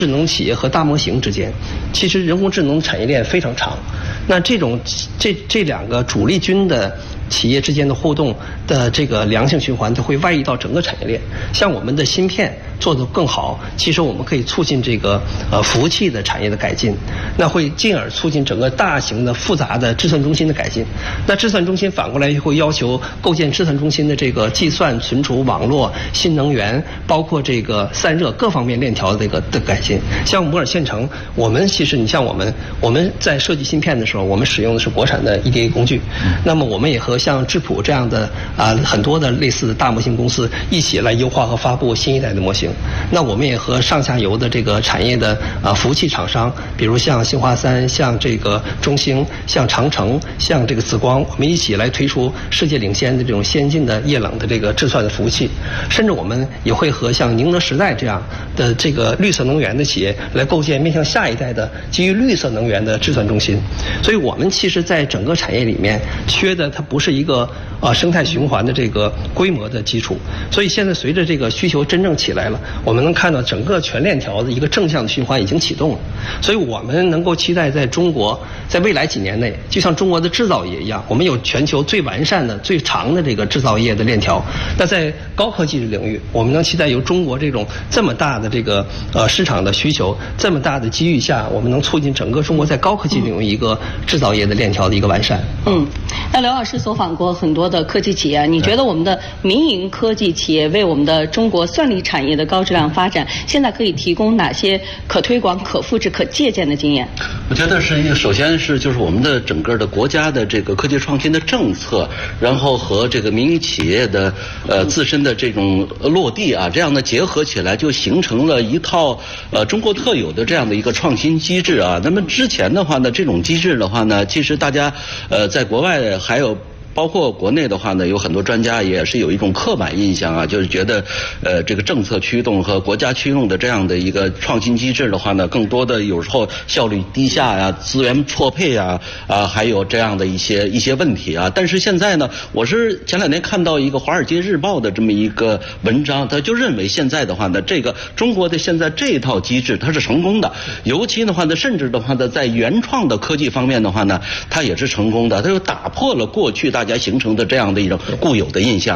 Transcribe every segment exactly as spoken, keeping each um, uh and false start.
智能企业和大模型之间，其实人工智能产业链非常长。那这种这这两个主力军的企业之间的互动的这个良性循环，它会外溢到整个产业链。像我们的芯片做得更好，其实我们可以促进这个呃服务器的产业的改进，那会进而促进整个大型的复杂的计算中心的改进。那计算中心反过来会要求构建计算中心的这个计算、存储、网络、新能源，包括这个散热各方面链条的这个的改进。像摩尔线程，我们其实你像我们我们在设计芯片的时候，我们使用的是国产的 E D A 工具，那么我们也和像智谱这样的啊很多的类似的大模型公司一起来优化和发布新一代的模型。那我们也和上下游的这个产业的啊服务器厂商，比如像新华三、像这个中兴、像长城、像这个紫光，我们一起来推出世界领先的这种先进的液冷的这个制算的服务器。甚至我们也会和像宁德时代这样的这个绿色能源的企业来构建面向下一代的基于绿色能源的制算中心。所以我们其实在整个产业里面缺的它不是一个啊生态循环的这个规模的基础。所以现在随着这个需求真正起来了，我们能看到整个全链条的一个正向的循环已经启动了。所以我们能够期待在中国在未来几年内，就像中国的制造业一样，我们有全球最完善的最长的这个制造业的链条。那在高科技的领域，我们能期待由中国这种这么大的这个呃市场的需求，这么大的机遇下，我们能促进整个中国在高科技领域一个制造业的链条的一个完善。 嗯，那刘老师走访过很多的科技企业，你觉得我们的民营科技企业为我们的中国算力产业的高质量发展，现在可以提供哪些可推广、可复制、可借鉴的经验？ 我觉得是一个，首先是就是我们的整个的国家的这个科技创新的政策，然后和这个民营企业的呃自身的这种落地啊，这样的结合起来，就形成了一套呃中国特有的这样的一个创新机制啊。那么之前的话呢，这种机制的话呢，其实大家呃在国外还有。包括国内的话呢，有很多专家也是有一种刻板印象啊，就是觉得，呃，这个政策驱动和国家驱动的这样的一个创新机制的话呢，更多的有时候效率低下呀、资源错配啊，啊，还有这样的一些一些问题啊。但是现在呢，我是前两天看到一个《华尔街日报》的这么一个文章，他就认为现在的话呢，这个中国的现在这一套机制它是成功的，尤其的话呢，甚至的话呢，在原创的科技方面的话呢，它也是成功的，它就打破了过去大家形成的这样的一种固有的印象。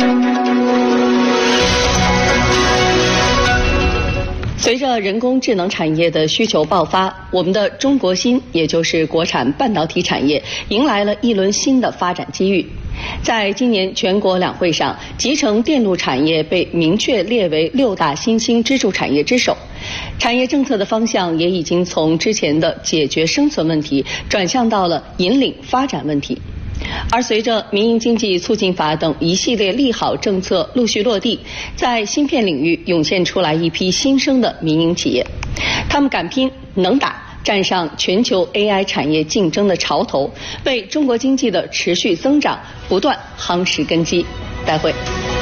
随着人工智能产业的需求爆发，我们的中国芯，也就是国产半导体产业，迎来了一轮新的发展机遇。在今年全国两会上，集成电路产业被明确列为六大新兴支柱产业之首。产业政策的方向也已经从之前的解决生存问题，转向到了引领发展问题。而随着民营经济促进法等一系列利好政策陆续落地，在芯片领域涌现出来一批新生的民营企业，他们敢拼能打，站上全球 A I 产业竞争的潮头，为中国经济的持续增长不断夯实根基。再会。